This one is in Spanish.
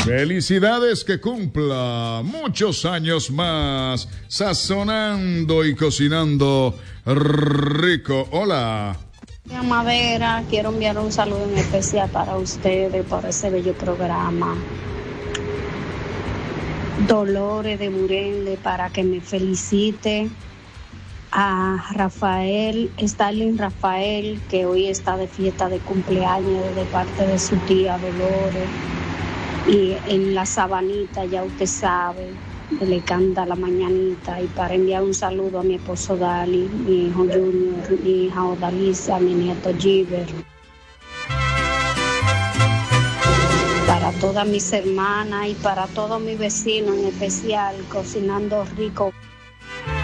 Felicidades, que cumpla muchos años más, sazonando y cocinando rico. Hola. Madera, quiero enviar un saludo en especial para ustedes por ese bello programa. Dolores de Burende, para que me felicite. A Rafael, Stalin Rafael, que hoy está de fiesta de cumpleaños de parte de su tía Dolores. Y en la sabanita, ya usted sabe, le canta la mañanita. Y para enviar un saludo a mi esposo Dali, mi hijo Junior, mi hija Odalisa, mi nieto Giver. Para todas mis hermanas y para todos mis vecinos, en especial, cocinando rico.